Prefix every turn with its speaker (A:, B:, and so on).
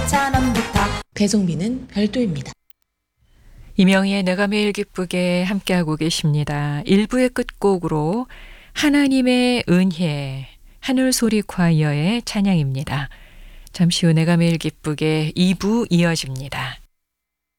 A: 5,000원부터. 배송비는 별도입니다.
B: 이명희의 내가 매일 기쁘게 함께하고 계십니다. 1부의 끝곡으로 하나님의 은혜, 하늘소리 콰이어의 찬양입니다. 잠시 후 내가 매일 기쁘게 2부 이어집니다.